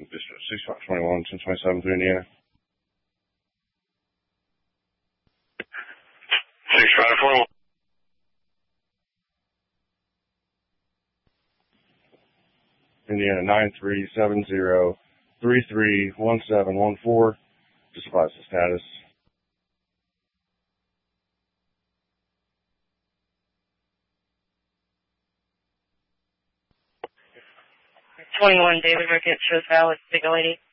District 6521, 1027 through Indiana. 6521. Indiana 9370-331714. Just advise the status. 21 David Ricketts shows valid, big lady.